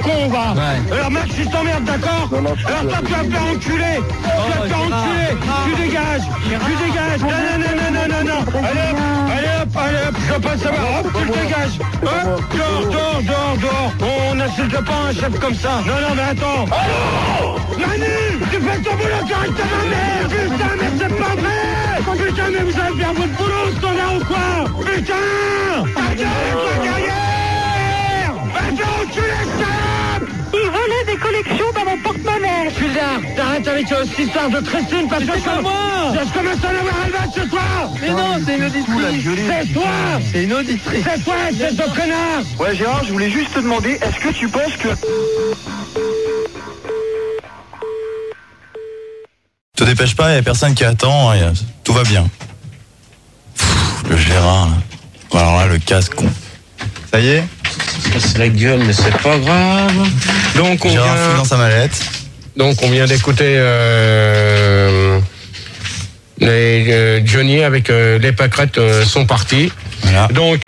con, va. Ouais. Alors, Max, tu t'emmerdes, d'accord? Alors, toi, tu vas me faire enculer. Tu vas me faire enculer. Tu dégages. Tu dégages. Non. Allez hop, je passe à voir. Hop, tu le dégages. Hop, dehors. On n'insulte pas un chef comme ça. Non, mais attends. Oh Manu, tu fais ton boulot correctement, merde. Putain, mais c'est pas vrai. Putain, mais vous allez faire votre boulot, ce standard ou quoi? Putain. Ta carrière. Va-t'en enculer, ça. Il volait des collections dans mon porte-monnaie. Putain, t'arrêtes avec cette histoire de Christine parce que c'est pas moi. Je commence à en avoir un match ce soir. Mais non, c'est une auditrice. C'est toi. C'est une auditrice. C'est toi, c'est ce connard. Ouais, Gérard, je voulais juste te demander, est-ce que tu penses que... Te dépêche pas, y a personne qui attend, tout va bien. Le Gérard, là. Alors là, le casse con. Ça y est? Casse la gueule, mais c'est pas grave. Donc on Gérard vient... dans sa mallette. Donc on vient d'écouter Johnny avec les pâquerettes sont partis. Voilà. Donc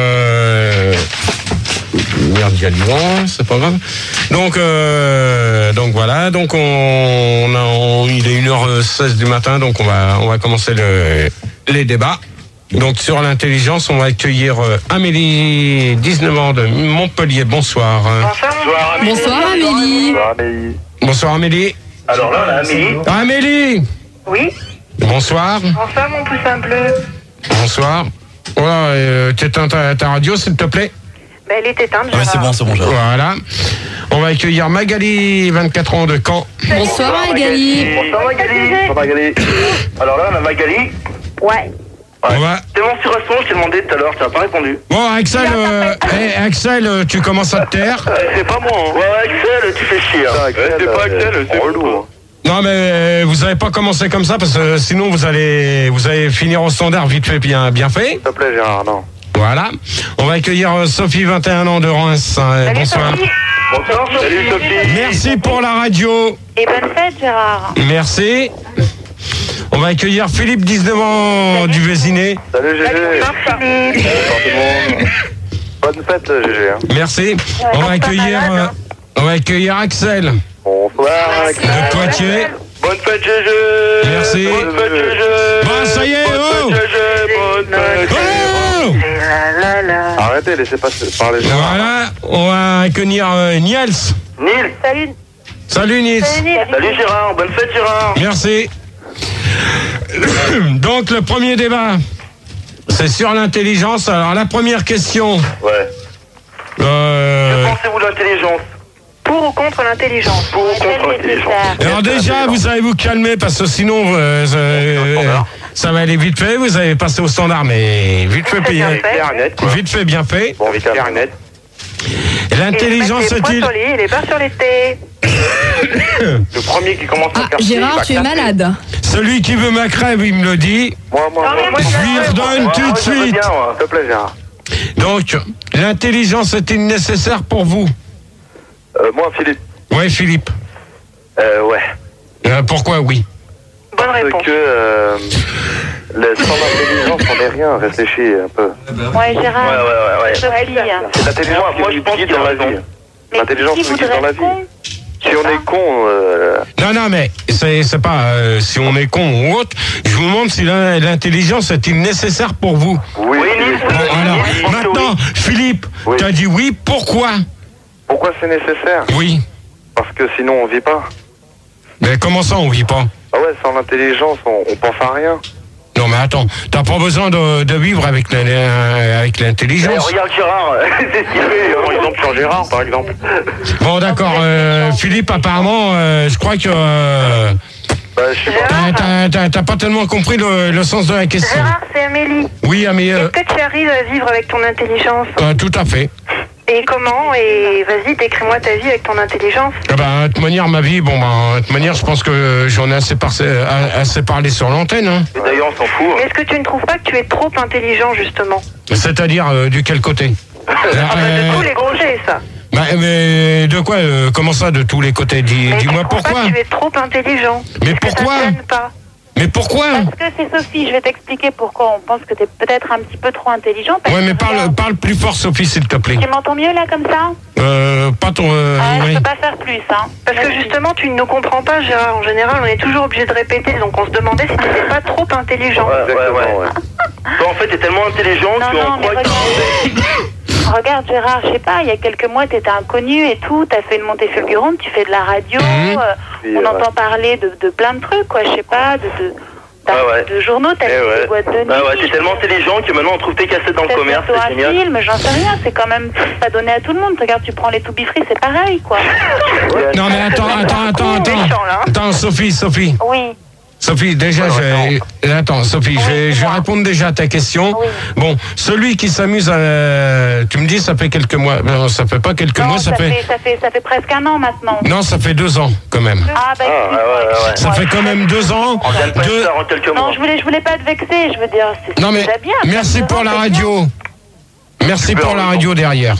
merde, il y a du vent, c'est pas grave. Donc voilà, donc il est 1h16 du matin, donc on va commencer les débats. Donc sur l'intelligence, on va accueillir Amélie, 19 ans de Montpellier. Bonsoir. Bonsoir Amélie. Bonsoir Amélie. Alors là, on a Amélie. Amélie. Oui. Bonsoir. Bonsoir mon poussin bleu. Bonsoir. Voilà, t'éteins ta radio s'il te plaît. Ben, elle est éteinte. Ah, mais c'est bon, Gérard. Voilà. On va accueillir Magali, 24 ans de Caen. Bonsoir Magali. Bonsoir Magali. Alors là, on a Magali. Ouais. On va... Démonstration, je t'ai demandé tout à l'heure, tu n'as pas répondu. Bon, Axel, Axel, tu commences à te taire. C'est pas moi, hein. Ouais, Axel, tu fais chier. C'est pas Axel, c'est relou. Non, mais vous n'allez pas commencer comme ça parce que sinon vous allez finir au standard vite fait, bien fait. S'il te plaît, Gérard, non. Voilà. On va accueillir Sophie, 21 ans de Reims. Bonsoir. Sophie. Bonsoir, salut Sophie. Merci pour la radio. Et bonne fête Gérard. Merci. On va accueillir Philippe, 19 ans du Vésiné. Salut Gégé. Bonsoir Philippe. Bonsoir tout le monde. Bonne fête Gégé. Hein. Merci. On va accueillir Axel Bonsoir Axel. de Poitiers. Bonne fête Gégé. Merci. Bonne fête Gégé. Bon, ça y est, oh. Bonne fête Gégé. Bonne fête Oh. Arrêtez, laissez pas parler Gérard. Voilà. On va accueillir Niels. Nils. Salut. Salut Niels. Salut Gérard. Bonne fête Gérard. Merci. Donc le premier débat, c'est sur l'intelligence. Alors la première question. Ouais. Que pensez-vous de l'intelligence? Pour ou contre l'intelligence? Pour ou contre l'intelligence? Alors déjà, vous allez vous calmer parce que sinon ça va aller vite fait. Vous allez passer au standard, mais vite fait bien fait. Vite fait bien fait. Bon, vite clair et net. L'intelligence est-il... Il est pas sur les thés. Le premier qui commence à Ah, faire Gérard, tu es malade. Celui qui veut ma crève, il me le dit. Moi, Je lui redonne tout de suite. Bien, s'il te plaît, Gérard. Donc, l'intelligence est-il nécessaire pour vous? Moi, Philippe. Oui, Philippe. Ouais. Pourquoi oui? Bonne réponse. Parce que sans l'intelligence, on n'est rien. Réfléchis un peu. Ouais Gérard. Ouais. Sophie. C'est l'intelligence qui nous guide dans la vie. L'intelligence nous guide dans la vie. Si on est con... Non, mais c'est pas si on est con ou autre. Je vous demande si l'intelligence est-il nécessaire pour vous. Oui. Alors, maintenant, Philippe, Oui. tu as dit oui, pourquoi? Pourquoi c'est nécessaire? Oui. Parce que sinon, on vit pas. Mais comment ça, on vit pas? Ah ouais, sans l'intelligence, on pense à rien. Non, mais attends, t'as pas besoin de vivre avec l'intelligence. Regarde Gérard, c'est ce qu'il fait. Par exemple, sur Gérard, par exemple. Bon, d'accord, Philippe, apparemment, je crois que Je sais pas. t'as pas tellement compris le sens de la question. Gérard, c'est Amélie. Oui, Amélie. Est-ce que tu arrives à vivre avec ton intelligence? Tout à fait. Et comment? Et vas-y, décris-moi ta vie avec ton intelligence. De toute manière, ma vie, de toute manière, je pense que j'en ai assez parlé sur l'antenne. Hein. Et d'ailleurs, on s'en fout. Mais est-ce que tu ne trouves pas que tu es trop intelligent, justement? C'est-à-dire, du quel côté? De tous les côtés, ça. Mais de quoi? Comment ça, de tous les côtés? Dis-moi pourquoi. Tu es trop intelligent. Mais pourquoi? Ça ne gêne pas. Mais pourquoi? Parce que c'est Sophie, je vais t'expliquer pourquoi on pense que t'es peut-être un petit peu trop intelligent. Ouais, mais parle plus fort, Sophie, s'il te plaît. Tu m'entends mieux là comme ça? Pas ton. Ah plus, hein. Parce que justement, tu ne nous comprends pas, Gérard. En général, on est toujours obligé de répéter, donc on se demandait si t'étais pas trop intelligent. Ouais. Toi, en fait, t'es tellement intelligent Non, qu'on mais croit que... regarde Gérard, je sais pas, il y a quelques mois, t'étais inconnu et tout, t'as fait une montée fulgurante, tu fais de la radio, on entend parler de plein de trucs, quoi, je sais pas, de journaux, t'as fait des boîtes de nuit. Ouais, t'es tellement intelligent que maintenant on trouve tes cassettes dans le commerce, c'est génial. Un film, j'en sais rien, c'est quand même pas donné à tout le monde. Regarde, tu prends les To Be Free, c'est pareil, quoi. Non, mais attends, Sophie. Oui. Sophie, déjà, Sophie, je vais répondre déjà à ta question. Oui. Bon, celui qui s'amuse à... Tu me dis, ça fait quelques mois. Non, ça fait pas quelques mois, ça fait presque un an maintenant. Non, ça fait 2 ans, quand même. Ah, bah, excuse-moi. Ça fait quand même 2 ans. On vient de pas ça en quelques mois. Non, je voulais pas te vexer, je veux dire, c'est déjà bien. Merci pour la radio. Merci pour la radio derrière.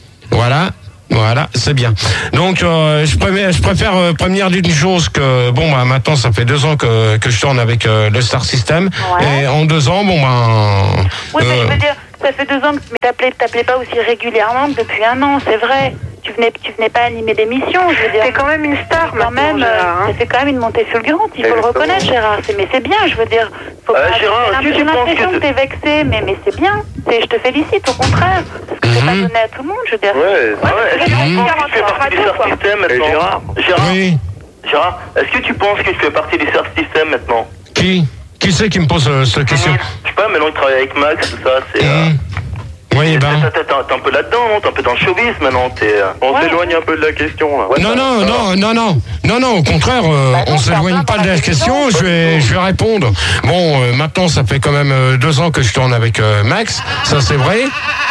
Voilà, c'est bien. Donc, je préfère prévenir d'une chose que, bon, bah, maintenant, ça fait 2 ans que je tourne avec le Star System. Ouais. Et en 2 ans, bon, ben... Oui, mais je veux dire, ça fait 2 ans que t'appelais pas aussi régulièrement que depuis 1 an, c'est vrai. Tu venais pas animer d'émission, je veux dire. T'es quand même une star, quand même. Ça fait quand même une montée fulgurante, il faut le reconnaître, Gérard. Mais c'est bien, je veux dire. Gérard, j'ai l'impression que t'es vexé, mais c'est bien. Je te félicite, au contraire. Parce que c'est pas donné à tout le monde, je veux dire. Est-ce que tu fais partie du Star System maintenant? Gérard, oui. Gérard, est-ce que tu penses que tu fais partie du Star System maintenant? Qui c'est qui me pose cette question? Je sais pas, maintenant il travaille avec Max, tout ça, c'est... Oui, ben... T'es un peu là-dedans, non? T'es un peu dans le showbiz maintenant, On s'éloigne un peu de la question, là. Non, au contraire, on s'éloigne pas de la question, je vais répondre. Bon, maintenant, ça fait quand même 2 ans que je tourne avec Max, ça c'est vrai.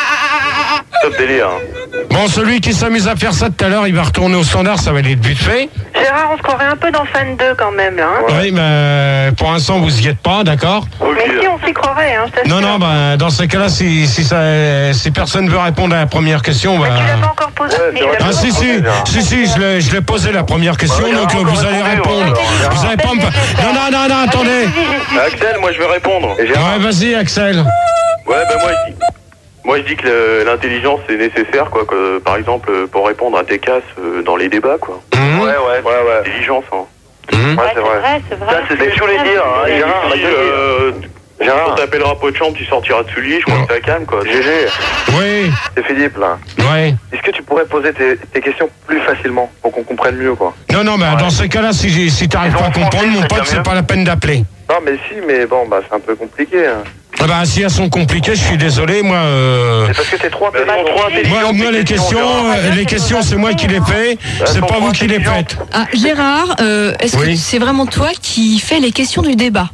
Top délire. Bon, celui qui s'amuse à faire ça tout à l'heure, il va retourner au standard, ça va aller vite fait. Gérard, on se croirait un peu dans Fan 2 quand même, là. Hein. Oui, mais pour l'instant, vous y êtes pas, d'accord? Mais si, on s'y croirait, hein, je t'assure. Non, bah, dans ces cas-là, si personne veut répondre à la première question, bah... Mais tu l'as pas encore posé. Si, je l'ai posé la première question, donc vous allez répondre. Vous allez pas me... Non, attendez. Axel, moi je vais répondre. Ouais, vas-y, Axel. Ouais, ben moi je dis que l'intelligence c'est nécessaire, quoi, que, par exemple pour répondre à tes casses dans les débats, quoi. Ouais. Intelligence, hein. Ouais, c'est vrai. Ça, c'est ce que je voulais dire, hein. Gérard, quand t'appelleras pot de chambre, tu sortiras de sous le lit, je crois que ça calme, quoi. GG. Oui. C'est Philippe, là. Ouais. Est-ce que tu pourrais poser tes questions plus facilement, pour qu'on comprenne mieux, quoi? Non, bah, dans ces cas-là, si t'arrives pas à comprendre, mon pote, c'est pas la peine d'appeler. Non, mais bon, bah, c'est un peu compliqué, hein. Bah, si elles sont compliquées, je suis désolé, moi... C'est parce que t'es trop intelligent. Moi, les questions, c'est moi qui les fais, c'est pas vous qui les faites. Ah, Gérard, est-ce que c'est vraiment toi qui fais les questions du débat?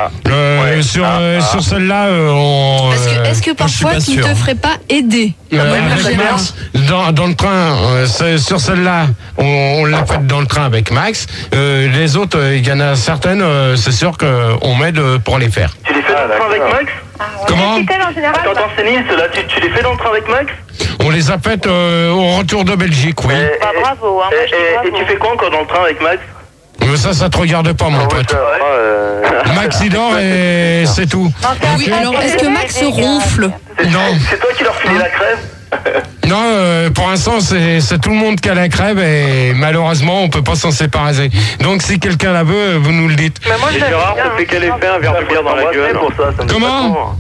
Sur celle-là, Est-ce que parfois tu ne te ferais pas aider avec Max, dans le train, sur celle-là, on l'a faite dans le train avec Max. Les autres, il y en a certaines, c'est sûr qu'on m'aide pour les faire. Tu les fais dans le train avec Max? Comment? Attends, c'est Nice, là, tu les fais dans le train avec Max? On les a faites au retour de Belgique, oui. Bravo, hein, et tu fais quoi encore dans le train avec Max? Ça te regarde pas, mon pote. Max, il dort et c'est tout. Oui, alors est-ce que Max ronfle? Non. C'est toi qui leur filais la crève? Non, pour l'instant, c'est tout le monde qui a la crève et malheureusement, on peut pas s'en séparer. Donc, si quelqu'un la veut, vous nous le dites. Mais moi, Gérard, ça fait quel effet un verre de bière dans la gueule pour ça? Comment?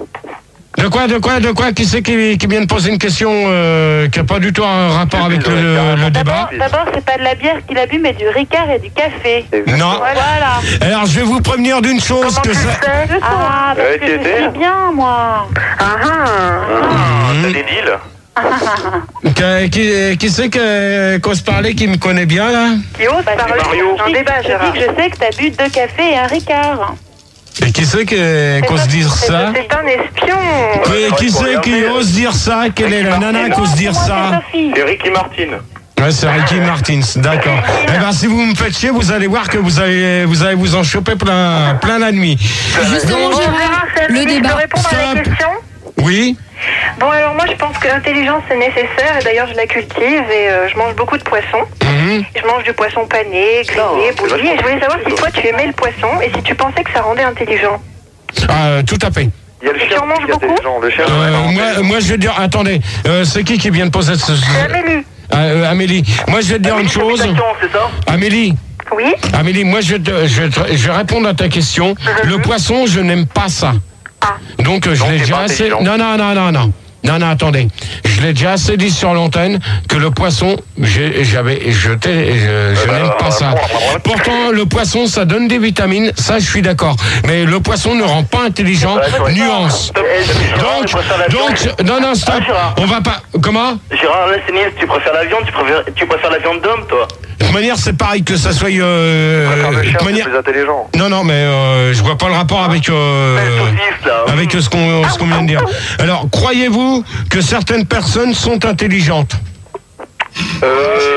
De quoi? Qui c'est qui vient de poser une question qui n'a pas du tout un rapport avec le débat? D'abord, c'est pas de la bière qu'il a bu, mais du Ricard et du café. Non. Voilà. Alors, je vais vous prévenir d'une chose. Parce que je suis bien, moi. T'as des deals? Qui c'est qu'ose parler, qui me connaît bien, là? Qui ose parler? Un débat, Gérard. Je sais que t'as bu 2 cafés et un Ricard. Et qui c'est qu'ose dire ça? C'est un espion. Qui c'est qui ose dire ça? Quelle est la nana qui ose dire ça? C'est Ricky Martin. Ouais, c'est Ricky Martin, d'accord. Eh ben, si vous me faites chier, vous allez voir que vous allez vous en choper plein la nuit. Justement, Gérard, le débat. Je peux répondre à la question? Oui. Bon, alors moi, je pense que l'intelligence, c'est nécessaire. Et d'ailleurs, je la cultive et je mange beaucoup de poissons. Je mange du poisson pané, grillé, bouilli. Et je voulais savoir si toi, tu aimais le poisson et si tu pensais que ça rendait intelligent. Tout à fait. Il y a le chien qui est intelligent. Le chien, moi, je veux dire, attendez, c'est qui vient de poser ce... C'est Amélie. Amélie, moi je vais te dire une chose. C'est ça ? Amélie. Oui. Amélie, moi je vais répondre à ta question. Le poisson, je n'aime pas ça. Donc je l'ai déjà assez. Non, attendez. Je l'ai déjà assez dit sur l'antenne que le poisson, je n'aime pas ça. Pourtant, le poisson, ça donne des vitamines, ça je suis d'accord. Mais le poisson ne rend pas intelligent. Nuance. Donc, non, stop. On va pas. Comment ? Gérard, là, c'est niais. Tu préfères la viande, tu préfères la viande d'homme, toi ? De toute manière, c'est pareil que ça soit. C'est plus intelligent. Non, mais je vois pas le rapport avec ce qu'on vient de dire. Alors, croyez-vous que certaines personnes sont intelligentes ? Ouais,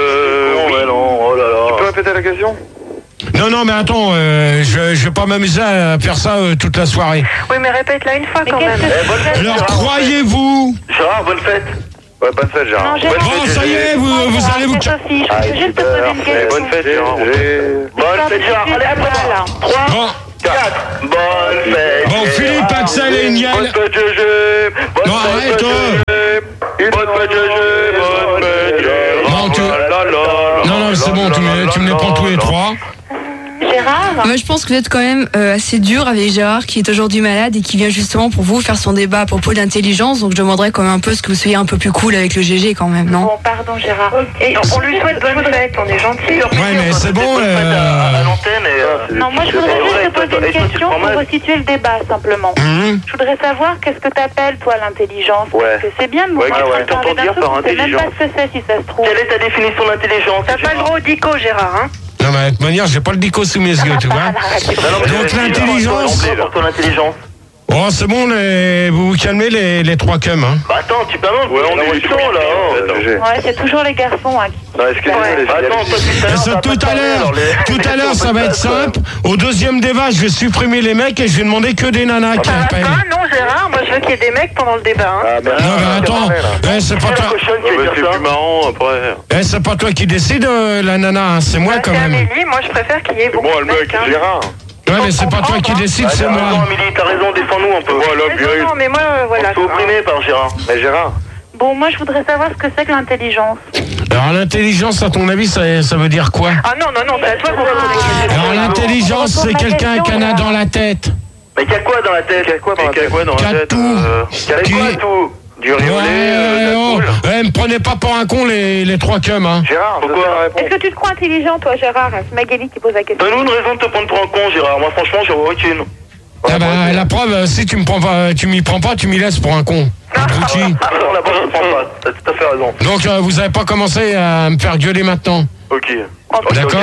non, oh là là. Tu peux répéter la question ? Non, mais attends, je vais pas m'amuser à faire ça toute la soirée. Oui, mais répète-la une fois quand même. Alors, croyez-vous... Gérard, bonne fête. Ouais, bonne fête, Gérard. Bon, ça y est, vous allez vous... Sophie, je peux juste te poser une question. Bonne fête, Gérard. Bonne fête, Gérard. Allez, après-moi. 3, 4. Bonne fête. Bon, Philippe, Axel et Niel. Bonne fête, GG. Non, arrête. Bonne fête, GG. Bonne fête, Gérard. Non, c'est bon, tu me les prends tous les trois. Gérard ? Moi, je pense que vous êtes quand même assez dur avec Gérard, qui est aujourd'hui malade et qui vient justement pour vous faire son débat à propos d'intelligence. Donc, je demanderais quand même un peu ce que vous soyez un peu plus cool avec le GG quand même, non ? Bon, pardon, Gérard. Et on lui souhaite bonne fête, on est gentil. Ouais, mais c'est bon. À l'antenne et... Non, moi je voudrais juste te poser une question pour resituer le débat simplement. Je voudrais savoir qu'est-ce que t'appelles toi l'intelligence. Parce que c'est bien de nous parler d'un truc, on sait même pas ce que c'est si ça se trouve. Quelle est ta définition d'intelligence ? T'as pas le droit au dico, Gérard, hein ? Non, mais de toute manière, j'ai pas le dico sous mes yeux, tu vois. Donc, l'intelligence... Pour ton intelligence. Oh, c'est bon, vous calmez les trois cums, hein. Bah attends, tu peux même. Ouais, on est chaud là. Ouais, c'est toujours les garçons qui... Non, excusez-moi. Attends, tout à l'heure, ça va être simple. Au deuxième débat, je vais supprimer les mecs et je vais demander que des nanas qui appellent. Non, Gérard, moi je veux qu'il y ait des mecs pendant le débat. Hein. Non, mais attends, c'est pas toi. C'est plus marrant après. C'est pas toi qui décide, la nana, hein, c'est moi quand même. Amélie, moi je préfère qu'il y ait beaucoup de mecs. Gérard. Ouais, mais c'est pas toi qui décide, c'est moi. Non, Amélie, t'as raison, défends-nous un peu. Non, mais moi, voilà. On se fait opprimer par Gérard. Mais Gérard. Bon, moi je voudrais savoir ce que c'est que l'intelligence. Alors l'intelligence, à ton avis, ça veut dire quoi ? Ah non, c'est à toi qu'on va poser la question. Alors l'intelligence, c'est quelqu'un qui en a dans la tête. Mais qu'il y a quoi dans la tête ? Il y a quoi dans la tête ? tout. Il y a tout. Du riolet, me prenez pas pour un con les trois cums, hein. Gérard, pourquoi ? Est-ce que tu te crois intelligent toi Gérard ? C'est Magali qui pose la question. Donne-nous une raison de te prendre pour un con, Gérard. Moi franchement, j'en vois aucune. Ah bah la preuve, si tu m'y prends pas, tu m'y laisses pour un con. Abruti. Non, là-bas, je prends pas. T'as tout à fait raison. Donc vous avez pas commencé à me faire gueuler maintenant. Ok. D'accord.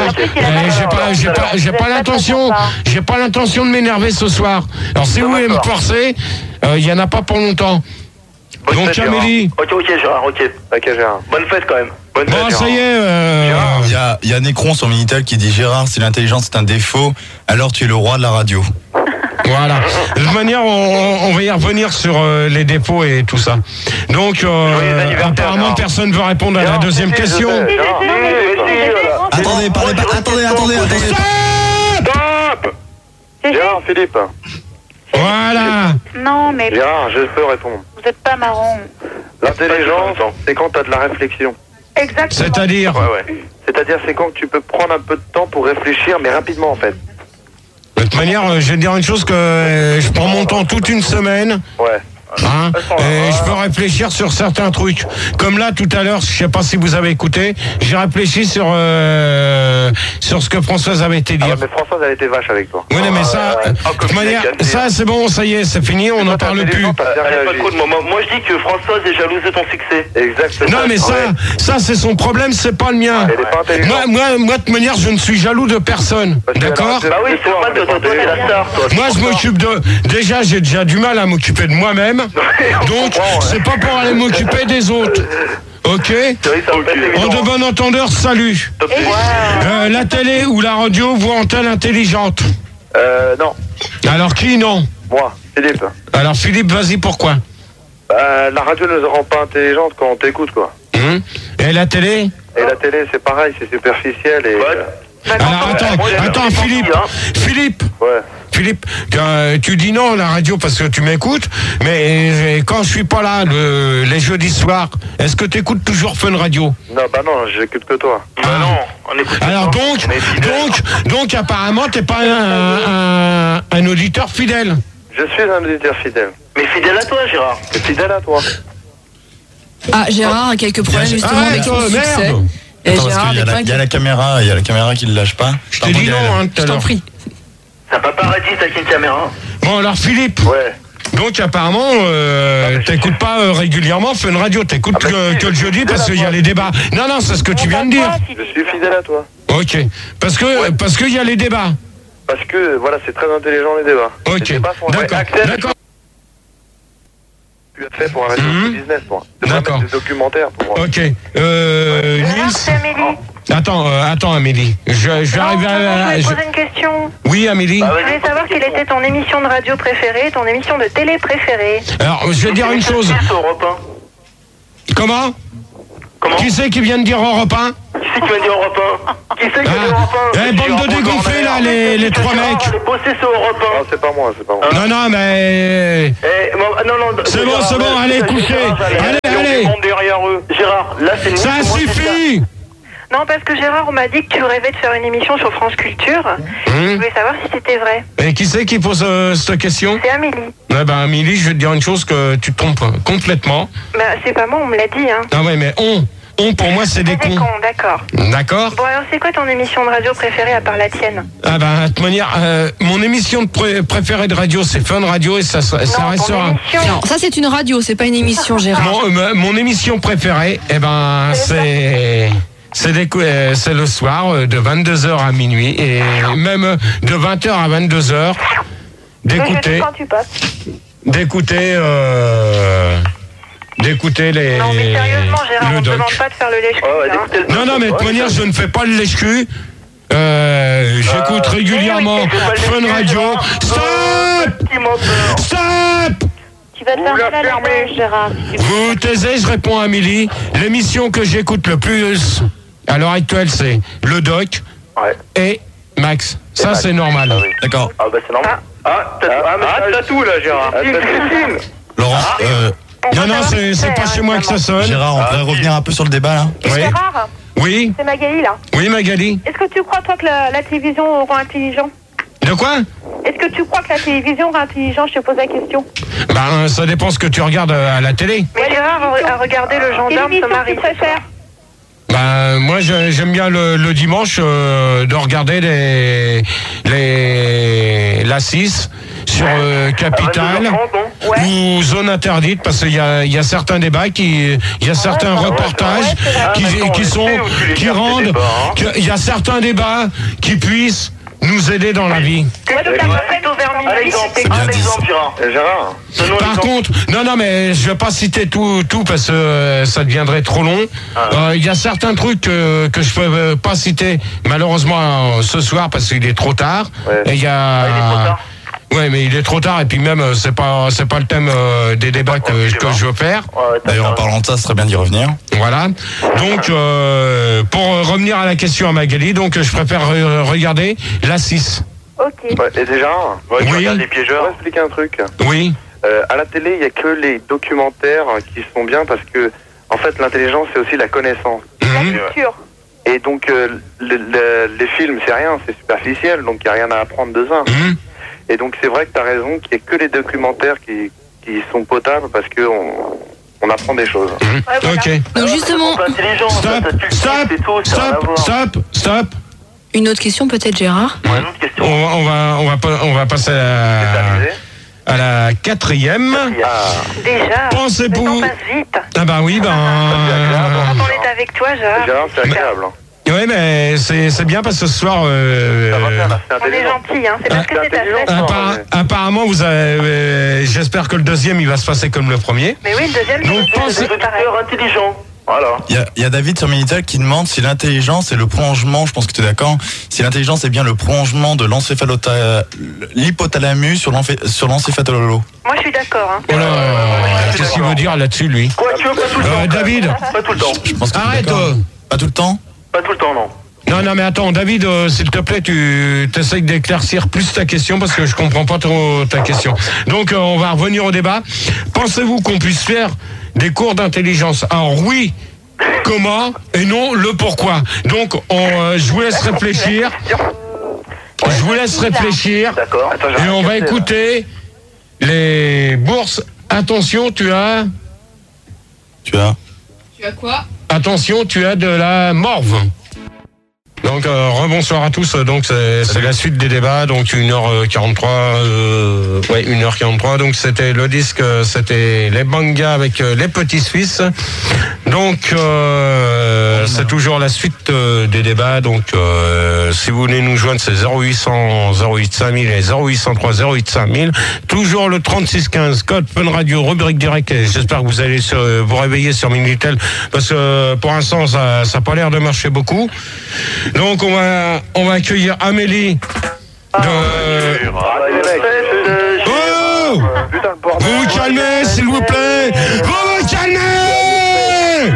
J'ai pas l'intention de m'énerver ce soir. Alors si vous voulez me forcer, il y en a pas pour longtemps. Donc Amélie. Ok Gérard, ok Gérard. Bonne fête quand même. Bonne fête, bon, ça y est. Il y a Nécron sur Minitel qui dit Gérard, si l'intelligence est un défaut, alors tu es le roi de la radio. Voilà. De toute manière, on va y revenir sur les défauts et tout ça. Donc, apparemment, personne ne veut répondre à la deuxième question. Attendez. Stop. Gérard, Philippe. Voilà. Non, mais... Gérard, je peux répondre. Vous êtes pas marrant. L'intelligence, c'est quand t'as de la réflexion. Exactement. C'est-à-dire C'est-à-dire, c'est quand tu peux prendre un peu de temps pour réfléchir, mais rapidement, en fait. De toute manière, je vais te dire une chose que je prends mon temps toute une semaine. Ouais. Hein, et je peux réfléchir sur certains trucs. Comme là, tout à l'heure, je sais pas si vous avez écouté, j'ai réfléchi sur ce que Françoise avait été dire. Mais Françoise, elle était vache avec toi. Oui, mais ça, de toute manière, ça c'est bon, ça y est, c'est fini, on n'en parle plus. Moi, je dis que Françoise est jalouse de ton succès. Exactement. Non, mais ça c'est son problème, c'est pas le mien. Moi, de toute manière, je ne suis jaloux de personne. D'accord ? Bah oui, c'est normal que toi, t'es la star, toi. Moi, je m'occupe de... Déjà, j'ai déjà du mal à m'occuper de moi-même. Donc, c'est pas pour aller m'occuper des autres. Ok. En de bon entendeur, salut. La télé ou la radio vous rend-elle intelligente ? Non. Alors qui, non ? Moi, Philippe. Alors Philippe, vas-y, pourquoi ? La radio ne se rend pas intelligente quand on t'écoute, quoi. Et la télé ? Et la télé, c'est pareil, c'est superficiel et... Alors attends, Philippe. Ouais. Philippe, tu dis non la radio parce que tu m'écoutes, mais quand je suis pas là les jeudis soirs, est-ce que tu écoutes toujours Fun Radio? Non, bah non, j'écoute que toi. Bah non, on écoute. Alors donc apparemment t'es pas un auditeur fidèle. Je suis un auditeur fidèle. Mais fidèle à toi, Gérard. Mais fidèle à toi. Ah, Gérard a quelques problèmes justement avec son succès. Attends, parce qu'il y a la caméra, qui le lâche pas. Je t'ai dit non, hein, je t'en prie. Ça paparazzi avec une caméra. Bon alors Philippe. Ouais. Donc apparemment, t'écoutes pas régulièrement Fun Radio, t'écoutes que le jeudi parce qu'il y a les débats. Non, c'est ce que tu viens de dire. Je suis fidèle à toi. Ok. Parce qu'il y a les débats. Parce que voilà, c'est très intelligent les débats. Ok. Les débats sont D'accord. Tu as fait pour un radio business, toi. De D'accord. mettre des documentaires pour. Ok. C'est Amélie. Attends Amélie. Je vais arriver à. Je vais poser une question. Oui Amélie. Je voulais savoir quelle était ton émission de radio préférée, ton émission de télé préférée. Alors je vais dire une chose. Comment? Qui c'est qui vient de dire Europe 1? Qui c'est qui vient de dire Europe 1? Qui c'est qui vient de dire Europe 1? Bande de dégonflés là, les trois mecs. J'ai bossé sur Europe 1. Non, c'est pas moi. Non, mais. C'est bon, allez, couchez. Allez. Derrière eux. Gérard, là c'est une. Ça suffit. Non, parce que Gérard, on m'a dit que tu rêvais de faire une émission sur France Culture. Je voulais savoir si c'était vrai. Et qui c'est qui pose cette question? C'est Amélie. Ouais, Amélie, je vais te dire une chose que tu te trompes complètement. Bah, c'est pas moi, on me l'a dit, hein. Ah ouais, mais on pour moi, c'est des cons. D'accord. D'accord. Bon, alors, c'est quoi ton émission de radio préférée à part la tienne? Ah de toute manière, mon émission préférée de radio, c'est Fun Radio et ça restera. Non, ça c'est une radio, c'est pas une émission, Gérard. Mon émission préférée, c'est le soir de 22h à minuit et même de 20h à 22h d'écouter les. Non, mais sérieusement, Gérard, on ne demande pas de faire le lèche-cul. Non, mais de toute manière, je ne fais pas le lèche-cul. J'écoute régulièrement Fun Radio. Stop. Tu vas te fermer la langue, Gérard. Vous taisez, je réponds à Amélie. L'émission que j'écoute le plus à l'heure actuelle, c'est Le Doc et Max. Ça, c'est normal. D'accord. Ah, bah c'est normal. T'as tout là, Gérard. Laurent, non, c'est pas chez moi que ça sonne. Gérard, on pourrait revenir un peu sur le débat là. Gérard, Oui. c'est Magali là. Oui, Magali. Est-ce que tu crois, toi, que la télévision rend intelligent? De quoi? Est-ce que tu crois que la télévision rend intelligent? Je te pose la question. Ça dépend ce que tu regardes à la télé. Mais Gérard a regardé le gendarme se marier. Quelle émission tu préfères? Moi, j'aime bien le dimanche de regarder la 6 sur Capital ou Zone Interdite parce qu'il y a certains débats il y a certains reportages qui rendent, il y a certains débats qui puissent nous aider dans la vie. Gérard. Par contre, non, mais je vais pas citer tout parce que ça deviendrait trop long. Il y a certains trucs que je peux pas citer malheureusement ce soir parce qu'il est trop tard. Et il y a. Ouais, mais il est trop tard et puis même c'est pas le thème des débats que je veux faire. D'ailleurs, en parlant de ça, ce serait bien d'y revenir. Voilà. Donc pour revenir à la question à Magali, donc je préfère regarder la 6. Ok. Et déjà, oui. Regarde les piégeurs. Je vais expliquer un truc. Oui. À la télé, il n'y a que les documentaires qui sont bien parce que en fait l'intelligence c'est aussi la connaissance. La culture. Et donc les films c'est rien, c'est superficiel, donc il n'y a rien à apprendre de ça. Et donc c'est vrai que tu as raison qu'il n'y a que les documentaires qui sont potables parce qu'on apprend des choses. Ok. Donc justement, Stop. une autre question peut-être, Gérard. Ouais, une autre question. On va passer à la 4e. Déjà. Pensez-vous. Le temps passe vite. Ah bah oui, Quand on est avec toi, Gérard. Gérard, c'est agréable. Oui, mais c'est bien parce que ce soir. On est gentil, hein. C'est parce que c'est ta fête. Apparemment, vous avez. J'espère que le deuxième, il va se passer comme le premier. Mais oui, le deuxième, c'est pareil. Intelligent. Voilà. Il y a David sur Minitel qui demande si l'intelligence est le prolongement, je pense que tu es d'accord, si l'intelligence est bien le prolongement de l'hypothalamus sur l'encéphalolo. Moi, je suis d'accord. Hein. Oh là, qu'est-ce qu'il veut dire là-dessus, lui? Quoi, tu veux pas tout le temps? David. Pas tout le temps. Je pense que arrête. Pas tout le temps? Pas tout le temps, non. Non, mais attends, David, s'il te plaît, tu essayes d'éclaircir plus ta question parce que je comprends pas trop ta question. Donc, on va revenir au débat. Pensez-vous qu'on puisse faire des cours d'intelligence? Alors oui, comment, et non le pourquoi. Donc, je vous laisse réfléchir. Je vous laisse réfléchir. D'accord. Et on va écouter les bourses. Attention, tu as quoi? Attention, tu as de la morve. Donc rebonsoir à tous. Donc c'est la suite des débats. Donc 1h43. 1h43. Donc c'était le disque, c'était les Bangas avec les Petits Suisses. Donc c'est toujours la suite des débats. Donc si vous voulez nous joindre, c'est 0800 08 5000 et 0803 08 5000. Toujours le 3615 code Fun Radio rubrique direct. Et j'espère que vous allez vous réveiller sur Minitel parce que pour l'instant ça n'a pas l'air de marcher beaucoup. Donc on va accueillir Amélie. Oh, vous vous calmez, s'il vous plaît. Vous vous calmez.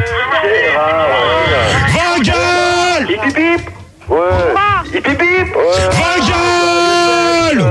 Va gueule. Hip hip. Ouais. Hip hip. Va gueule.